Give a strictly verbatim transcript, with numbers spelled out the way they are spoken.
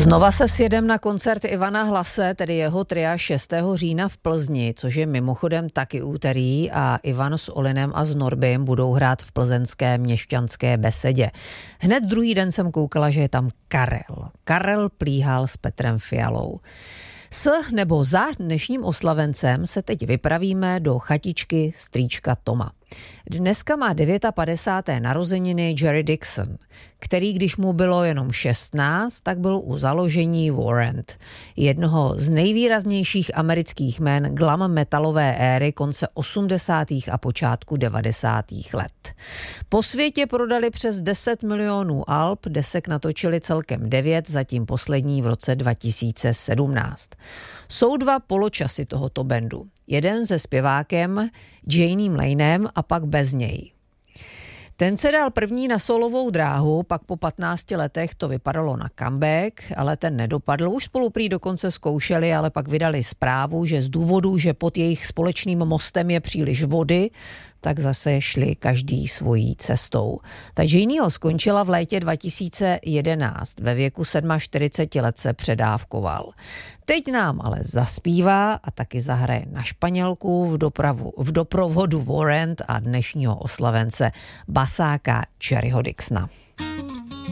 Znova se sjedem na koncert Ivana Hlase, tedy jeho tria šestého října v Plzni, což je mimochodem taky úterý, a Ivan s Olinem a s Norbym budou hrát v plzeňské Měšťanské besedě. Hned druhý den jsem koukala, že je tam Karel. Karel Plíhal s Petrem Fialou. S nebo za dnešním oslavencem se teď vypravíme do chatičky strýčka Toma. Dneska má padesát devět narozeniny Jerry Dixon, který, když mu bylo jenom šestnáct, tak byl u založení Warrant, jednoho z nejvýraznějších amerických jmen glam metalové éry konce osmdesátých a počátku devadesátých let. Po světě prodali přes deset milionů alb, desek natočili celkem devět, zatím poslední v roce dva tisíce sedmnáct. Jsou dva poločasy tohoto bandu. Jeden se zpěvákem Janeem Lanem a pak bez něj. Ten se dal první na solovou dráhu, pak po patnácti letech to vypadalo na comeback, ale ten nedopadl. Už spolu prý dokonce zkoušeli, ale pak vydali zprávu, že z důvodu, že pod jejich společným mostem je příliš vody, tak zase šli každý svojí cestou. Ta Janeho skončila v létě dva tisíce jedenáct, ve věku čtyřicet sedm let se předávkoval. Teď nám ale zaspívá a taky zahraje na španělku v, dopravu, v doprovodu Warrant a dnešního oslavence basáka Jerryho Dixona.